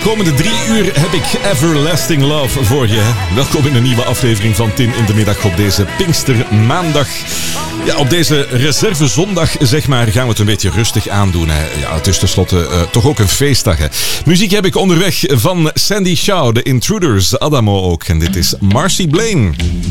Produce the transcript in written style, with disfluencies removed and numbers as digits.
komende 3 uur heb ik Everlasting Love voor je. Welkom in een nieuwe aflevering van Tim in de Middag op deze Pinkstermaandag. Ja, op deze reservezondag, zeg maar, gaan we het een beetje rustig aandoen. Hè. Ja, het is tenslotte toch ook een feestdag. Hè. Muziek heb ik onderweg van Sandy Shaw, The Intruders, Adamo ook. En dit is Marcy Blaine.